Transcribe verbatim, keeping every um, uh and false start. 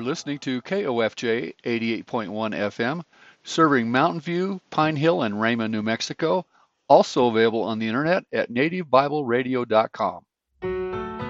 listening to K O F J eighty-eight point one F M, serving Mountain View, Pine Hill, and Rama, New Mexico. Also available on the internet at native bible radio dot com.